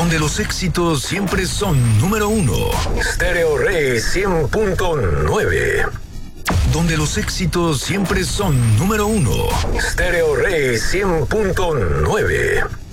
donde los éxitos siempre son número uno. Stereo Rey 100.9. Donde los éxitos siempre son número uno. Stereo Rey 100.9.